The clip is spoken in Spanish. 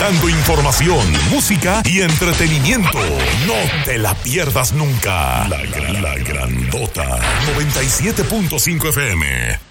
presentando información, música y entretenimiento. No te la pierdas nunca. La Grandota 97.5 FM.